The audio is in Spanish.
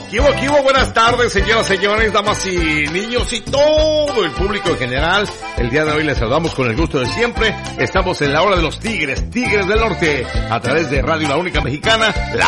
¿Qué hubo? Buenas tardes, señoras, señores, damas y niños y todo el público en general. El día de hoy les saludamos con el gusto de siempre. Estamos en la hora de los Tigres del Norte, a través de Radio La Única Mexicana, la